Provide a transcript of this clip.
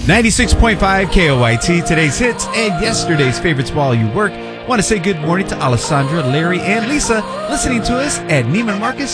96.5 KOYT, today's hits and yesterday's favorites while you work. Want to say good morning to Alessandra, Larry, and Lisa listening to us at Neiman Marcus